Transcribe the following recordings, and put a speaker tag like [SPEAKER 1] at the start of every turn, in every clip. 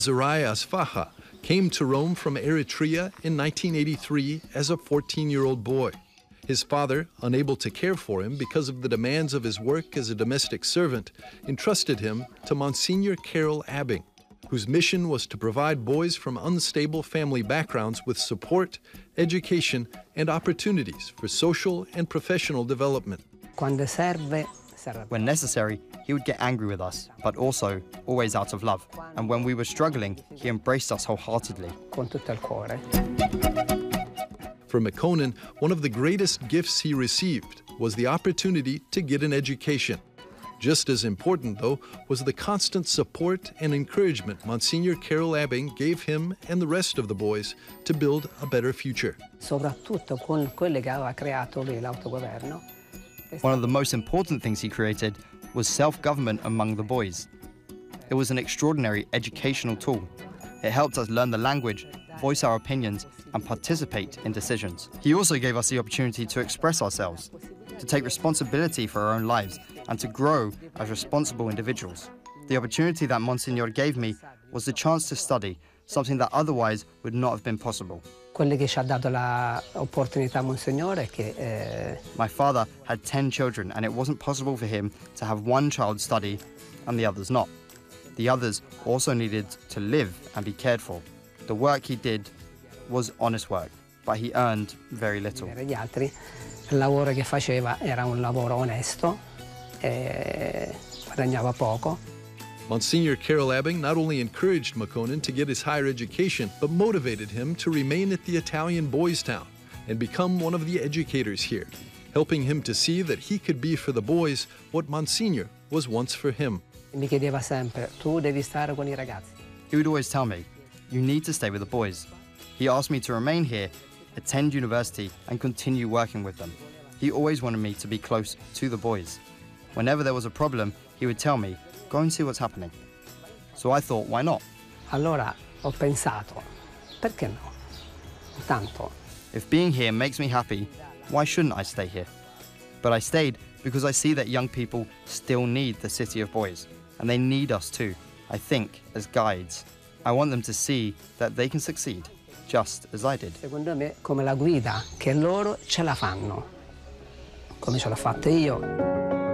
[SPEAKER 1] Zerai Asfaha came to Rome from Eritrea in 1983 as a 14-year-old boy. His father, unable to care for him because of the demands of his work as a domestic servant, entrusted him to Monsignor Carol Abing, whose mission was to provide boys from unstable family backgrounds with support, education, and opportunities for social and professional development.
[SPEAKER 2] When necessary, he would get angry with us, but also always out of love. And when we were struggling, he embraced us wholeheartedly.
[SPEAKER 1] For Mekonnen, one of the greatest gifts he received was the opportunity to get an education. Just as important, though, was the constant support and encouragement Monsignor Carol Abing gave him and the rest of the boys to build a better future.
[SPEAKER 2] One of the most important things he created was self-government among the boys. It was an extraordinary educational tool. It helped us learn the language, voice our opinions, and participate in decisions. He also gave us the opportunity to express ourselves, to take responsibility for our own lives, and to grow as responsible individuals. The opportunity that Monsignor gave me was the chance to study, something that otherwise would not have been possible. My father had 10 children, and it wasn't possible for him to have one child study and the others not. The others also needed to live and be cared for. The work he did was honest work, but he earned very little.
[SPEAKER 3] Il lavoro che faceva era un lavoro onesto, guadagnava poco.
[SPEAKER 1] Monsignor Carol Abing not only encouraged Mekonnen to get his higher education, but motivated him to remain at the Italian Boys' Town and become one of the educators here, helping him to see that he could be for the boys what Monsignor was once for him.
[SPEAKER 3] Mi chiedeva sempre, tu devi stare con I ragazzi.
[SPEAKER 2] He would always tell me, you need to stay with the boys. He asked me to remain here, attend university, and continue working with them. He always wanted me to be close to the boys. Whenever there was a problem, he would tell me, go and see what's happening. So I thought, why not?
[SPEAKER 3] Allora ho pensato, perché no? Tanto.
[SPEAKER 2] If being here makes me happy, why shouldn't I stay here? But I stayed because I see that young people still need the City of Boys, and they need us too, I think, as guides. I want them to see that they can succeed, just as I did.
[SPEAKER 3] Secondo me, come la guida, che loro ce la fanno, come ce l'ho fatta io.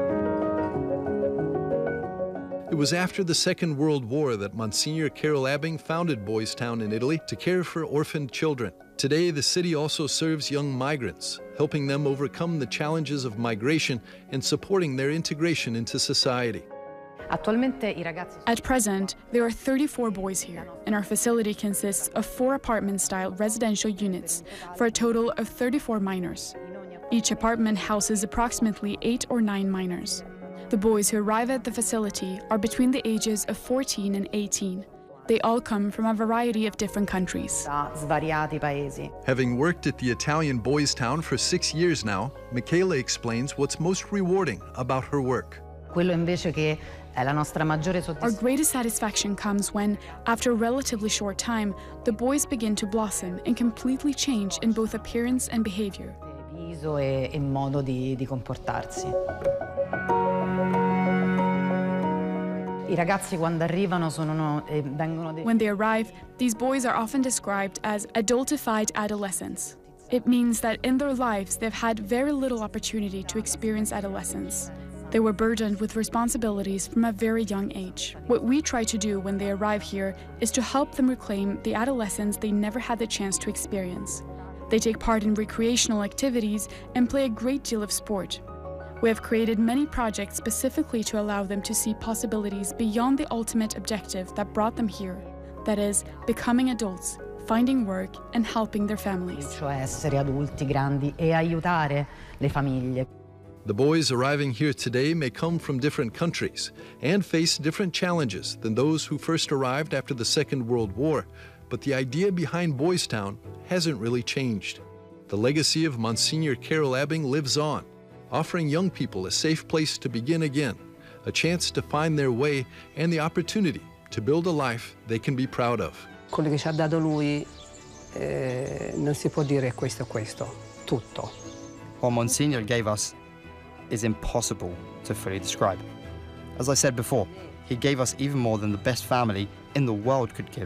[SPEAKER 1] It was after the Second World War that Monsignor Carol Abing founded Boys' Town in Italy to care for orphaned children. Today, the city also serves young migrants, helping them overcome the challenges of migration and supporting their integration into society.
[SPEAKER 4] At present, there are 34 boys here, and our facility consists of 4 apartment-style residential units for a total of 34 minors. Each apartment houses approximately 8 or 9 minors. The boys who arrive at the facility are between the ages of 14 and 18. They all come from a variety of different countries.
[SPEAKER 1] Having worked at the Italian Boys' Town for 6 years now, Michela explains what's most rewarding about her work.
[SPEAKER 4] Our greatest satisfaction comes when, after a relatively short time, the boys begin to blossom and completely change in both appearance and behavior. When they arrive, these boys are often described as adultified adolescents. It means that in their lives they've had very little opportunity to experience adolescence. They were burdened with responsibilities from a very young age. What we try to do when they arrive here is to help them reclaim the adolescence they never had the chance to experience. They take part in recreational activities and play a great deal of sport. We have created many projects specifically to allow them to see possibilities beyond the ultimate objective that brought them here, that is, becoming adults, finding work, and helping their families.
[SPEAKER 1] The boys arriving here today may come from different countries and face different challenges than those who first arrived after the Second World War, but the idea behind Boys' Town hasn't really changed. The legacy of Monsignor Carol Abing lives on, offering young people a safe place to begin again, a chance to find their way, and the opportunity to build a life they can be proud of.
[SPEAKER 3] Quello che ci ha dato lui non si può dire questo, tutto.
[SPEAKER 2] What Monsignor gave us is impossible to fully describe. As I said before, He gave us even more than the best family in the world could give.